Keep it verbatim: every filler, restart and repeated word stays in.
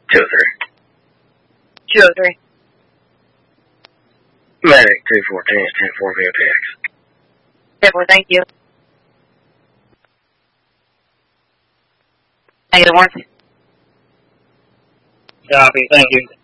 two oh three. two oh three. Medic two fourteen, ten four V O P X. ten four, thank you. Negative one. Copy, thank you.